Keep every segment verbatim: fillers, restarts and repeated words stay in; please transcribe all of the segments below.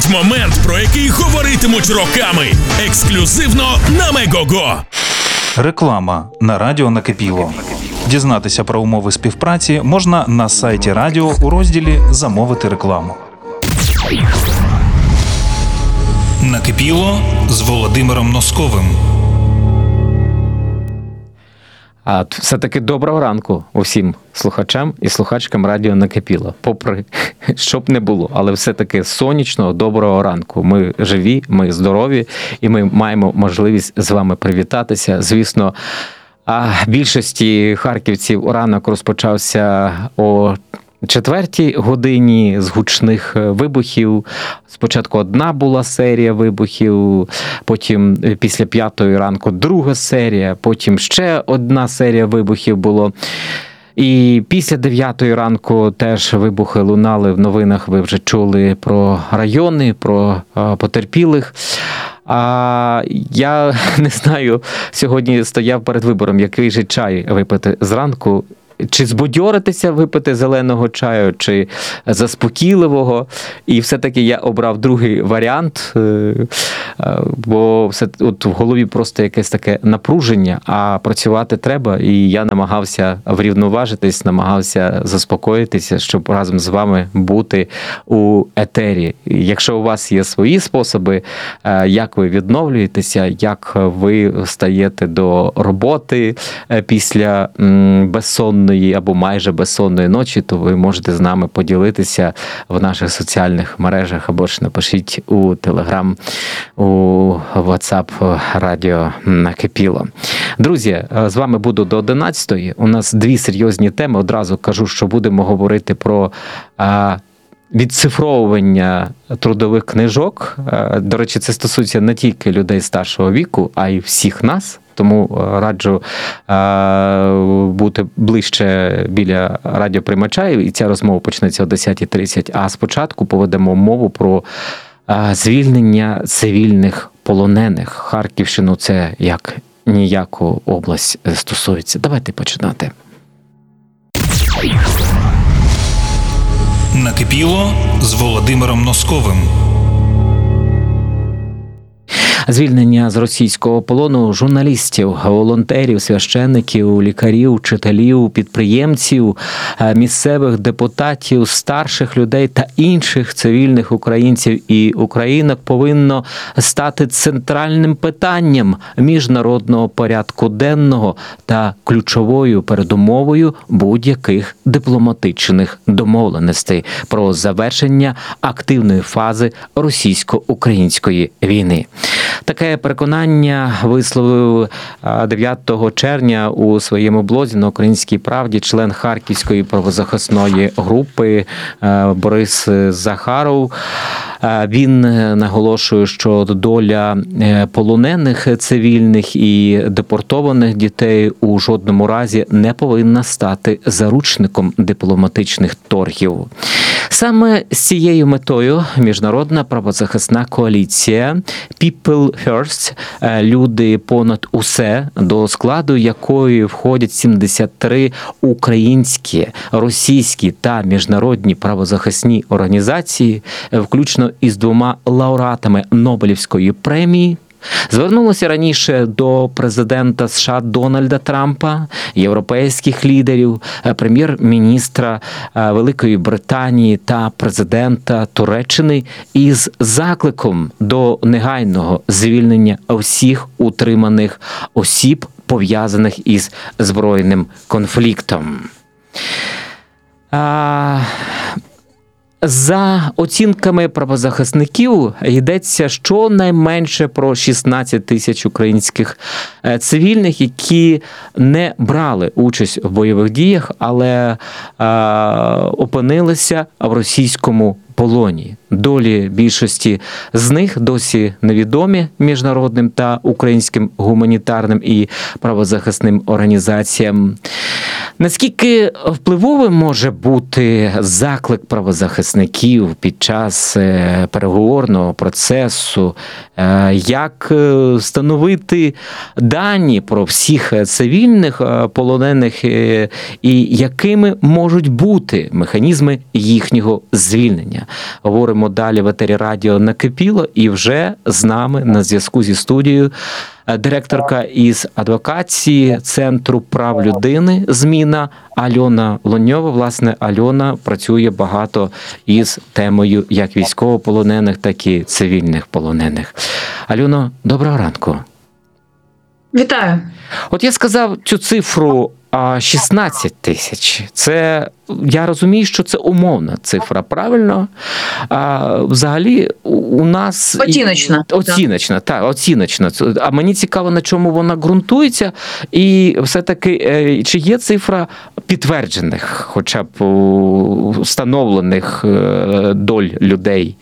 Момент, про який говоритимуть роками. Ексклюзивно на Мегого. Реклама на радіо «Накипіло». Дізнатися про умови співпраці можна на сайті радіо у розділі «Замовити рекламу». «Накипіло» з Володимиром Носковим. А все-таки доброго ранку усім слухачам і слухачкам радіо «Накипіло». Попри, що б не було, але все-таки сонячного доброго ранку. Ми живі, ми здорові, і ми маємо можливість з вами привітатися. Звісно, а більшості харківців ранок розпочався о четвертій годині з гучних вибухів. Спочатку одна була серія вибухів, потім після п'ятої ранку друга серія, потім ще одна серія вибухів було. І після дев'ятої ранку теж вибухи лунали в новинах. Ви вже чули про райони, про потерпілих. А я не знаю, сьогодні стояв перед вибором, який же чай випити зранку. Чи збадьоритися, випити зеленого чаю, чи заспокійливого. І все-таки я обрав другий варіант, бо все, от в голові просто якесь таке напруження, а працювати треба. І я намагався врівноважитись, намагався заспокоїтися, щоб разом з вами бути у етері. Якщо у вас є свої способи, як ви відновлюєтеся, як ви стаєте до роботи після безсонної або майже безсонної ночі, то ви можете з нами поділитися в наших соціальних мережах або ж напишіть у Телеграм, у WhatsApp радіо «Накипіло». Друзі, з вами буду до одинадцятої. У нас дві серйозні теми. Одразу кажу, що будемо говорити про а, відцифровування трудових книжок. До речі, це стосується не тільки людей старшого віку, а й всіх нас. Тому раджу бути ближче біля радіоприймача, і ця розмова почнеться о десята тридцять. А спочатку поведемо мову про звільнення цивільних полонених. Харківщину це як ніяку область стосується. Давайте починати. Накипіло з Володимиром Носковим. Звільнення з російського полону журналістів, волонтерів, священників, лікарів, вчителів, підприємців, місцевих депутатів, старших людей та інших цивільних українців і українок повинно стати центральним питанням міжнародного порядку денного та ключовою передумовою будь-яких дипломатичних домовленостей про завершення активної фази російсько-української війни. Таке переконання висловив дев'ятого червня у своєму блозі на «Українській правді» член Харківської правозахисної групи Борис Захаров. Він наголошує, що доля полонених цивільних і депортованих дітей у жодному разі не повинна стати заручником дипломатичних торгів. Саме з цією метою міжнародна правозахисна коаліція People First, люди понад усе, до складу якої входять сімдесят три українські, російські та міжнародні правозахисні організації, включно із двома лауреатами Нобелівської премії, звернулося раніше до президента США Дональда Трампа, європейських лідерів, прем'єр-міністра Великої Британії та президента Туреччини із закликом до негайного звільнення всіх утриманих осіб, пов'язаних із збройним конфліктом. А... За оцінками правозахисників, йдеться щонайменше про шістнадцять тисяч українських цивільних, які не брали участь в бойових діях, але а, опинилися в російському полоні. Долі більшості з них досі невідомі міжнародним та українським гуманітарним і правозахисним організаціям. Наскільки впливовим може бути заклик правозахисників під час переговорного процесу? Як встановити дані про всіх цивільних полонених і якими можуть бути механізми їхнього звільнення? питання. Говоримо далі в етері радіо накипіло, і вже з нами на зв'язку зі студією директорка із адвокації Центру прав людини «Зміна» Альона Лоньова. Власне, Альона працює багато із темою як військовополонених, так і цивільних полонених. Альоно, доброго ранку. Вітаю. От я сказав цю цифру шістнадцять тисяч. Це, я розумію, що це умовна цифра, правильно? А взагалі у нас... Оціночна. Оціночна, так, оціночна. А мені цікаво, на чому вона ґрунтується, і все-таки, чи є цифра підтверджених, хоча б встановлених доль людей?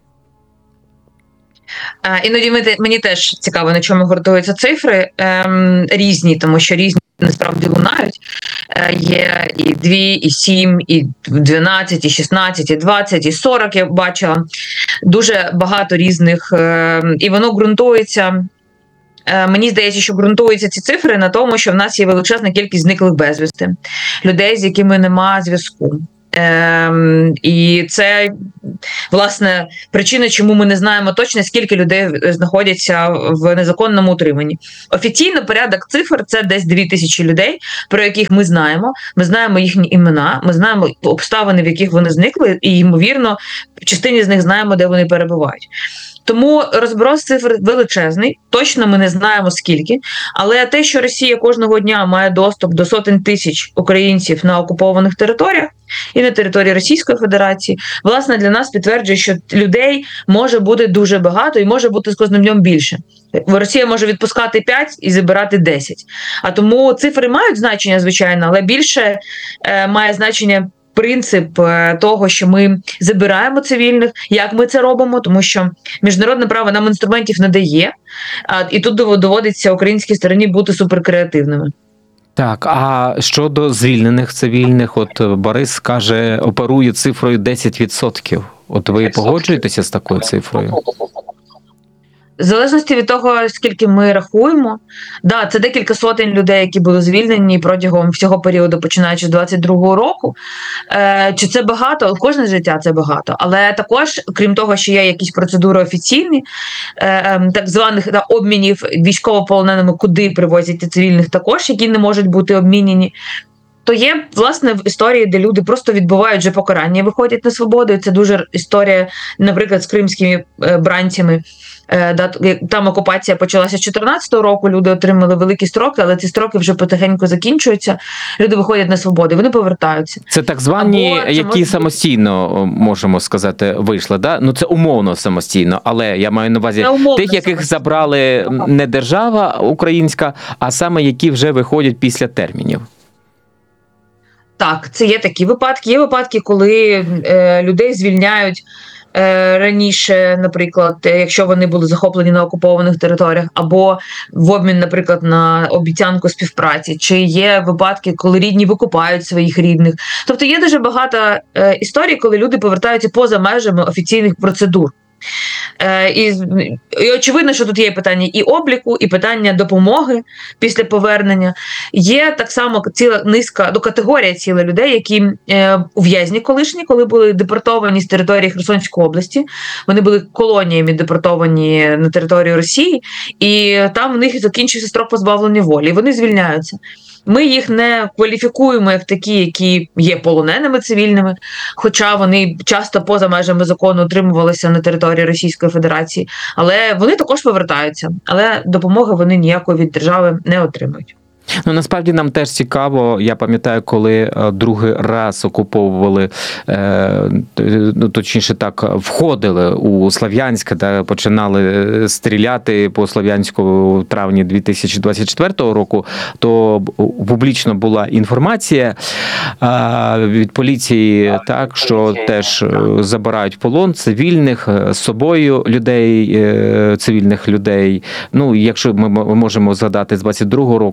Іноді мені теж цікаво, на чому ґрунтуються цифри ем, різні, тому що різні насправді лунають. Е, є і дві, і сім, і дванадцять, і шістнадцять, і двадцять, і сорок, я бачила. Дуже багато різних. Е, і воно ґрунтується, е, мені здається, що ґрунтуються ці цифри на тому, що в нас є величезна кількість зниклих безвісти. Людей, з якими нема зв'язку. Ем, і це, власне, причина, чому ми не знаємо точно, скільки людей знаходяться в незаконному утриманні. Офіційно порядок цифр – це десь дві тисячі людей, про яких ми знаємо. Ми знаємо їхні імена, ми знаємо обставини, в яких вони зникли, і, ймовірно, в частині з них знаємо, де вони перебувають. Тому розброс цифр величезний, точно ми не знаємо скільки, але те, що Росія кожного дня має доступ до сотень тисяч українців на окупованих територіях і на території Російської Федерації, власне, для нас підтверджує, що людей може бути дуже багато і може бути з кожним днем більше. Росія може відпускати п'ять і забирати десять. А тому цифри мають значення, звичайно, але більше е, має значення принцип того, що ми забираємо цивільних, як ми це робимо, тому що міжнародне право нам інструментів не дає, і тут доводиться українській стороні бути суперкреативними. Так, а щодо звільнених цивільних, от Борис каже, оперує цифрою десять відсотків. От ви погоджуєтеся з такою цифрою? В залежності від того, скільки ми рахуємо, да, це декілька сотень людей, які були звільнені протягом всього періоду, починаючи з двадцять другого року. Е, чи це багато? Кожне життя це багато. Але також, крім того, що є якісь процедури офіційні, е, так званих да, обмінів військовополоненими, куди привозять цивільних також, які не можуть бути обмінені, то є, власне, в історії, де люди просто відбувають вже покарання, виходять на свободу. І це дуже історія, наприклад, з кримськими бранцями. Там окупація почалася з чотирнадцятого року, люди отримали великі строки, але ці строки вже потихеньку закінчуються, люди виходять на свободу, вони повертаються. Це так звані, Або, які може... самостійно, можемо сказати, вийшли, да? Ну це умовно самостійно, але я маю на увазі тих, яких забрали не держава українська, а саме які вже виходять після термінів. Так, це є такі випадки. Є випадки, коли е, людей звільняють е, раніше, наприклад, якщо вони були захоплені на окупованих територіях, або в обмін, наприклад, на обіцянку співпраці. Чи є випадки, коли рідні викупають своїх рідних. Тобто є дуже багато е, історій, коли люди повертаються поза межами офіційних процедур. Е, і, і очевидно, що тут є питання і обліку, і питання допомоги після повернення. Є так само ціла низка, ну, категорія ціла людей, які е, ув'язні колишні, коли були депортовані з території Херсонської області. Вони були колоніями депортовані на територію Росії, і там в них закінчився строк позбавлення волі, і вони звільняються. Ми їх не кваліфікуємо як такі, які є полоненими цивільними, хоча вони часто поза межами закону утримувалися на території Російської Федерації, але вони також повертаються, але допомоги вони ніякої від держави не отримують. Ну, насправді нам теж цікаво, я пам'ятаю, коли другий раз окуповували, ну, точніше так, входили у Слов'янськ, де починали стріляти по Слов'янську в травні дві тисячі двадцять четвертого року, то публічно була інформація від поліції, так, що теж забирають в полон цивільних, з собою людей, цивільних людей. Ну, якщо ми можемо згадати з двадцять другого року, то це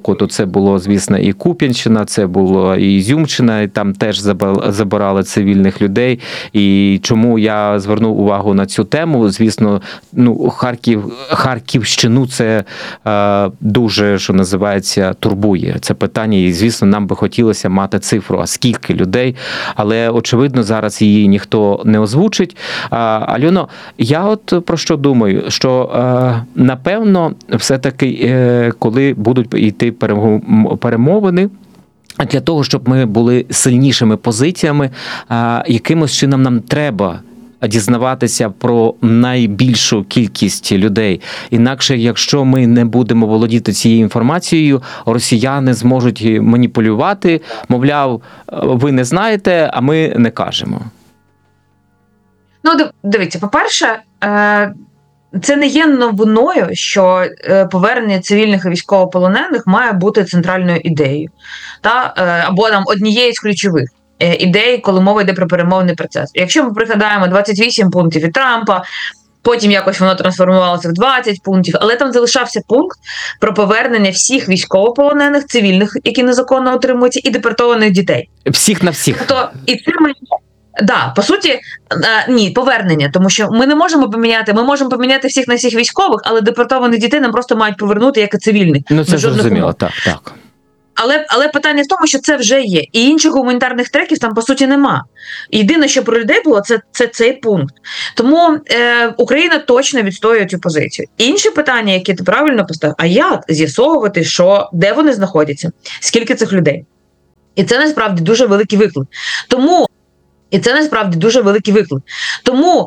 це було, звісно, і Куп'янщина, це було і Ізюмщина, і там теж забирали цивільних людей. І чому я звернув увагу на цю тему? Звісно, ну, Харків, Харківщину це е, дуже, що називається, турбує це питання. І, звісно, нам би хотілося мати цифру, а скільки людей, але, очевидно, зараз її ніхто не озвучить. А, Альоно, я от про що думаю, що, е, напевно, все-таки, е, коли будуть йти перемовини, для того, щоб ми були сильнішими позиціями, е, якимось чином нам треба дізнаватися про найбільшу кількість людей. Інакше, якщо ми не будемо володіти цією інформацією, росіяни зможуть маніпулювати, мовляв, ви не знаєте, а ми не кажемо. Ну, дивіться, по-перше, це не є новиною, що повернення цивільних і військовополонених має бути центральною ідеєю, та або там однією з ключових ідей, коли мова йде про перемовний процес. Якщо ми пригадаємо двадцять вісім пунктів від Трампа, потім якось воно трансформувалося в двадцять пунктів, але там залишався пункт про повернення всіх військовополонених, цивільних, які незаконно отримуються, і депортованих дітей. Всіх на всіх. Тобто, і це ми... Да, по суті, ні, повернення, тому що ми не можемо поміняти, ми можемо поміняти всіх на всіх військових, але депортованих дітей нам просто мають повернути як і цивільних. Ну це зрозуміло, так, так. Але, але питання в тому, що це вже є. І інших гуманітарних треків там, по суті, нема. Єдине, що про людей було, це, це цей пункт. Тому е, Україна точно відстоює цю позицію. Інші питання, які ти правильно поставив, а як з'ясовувати, що, де вони знаходяться, скільки цих людей? І це, насправді, дуже великий виклик. Тому І це насправді дуже великий виклик. Тому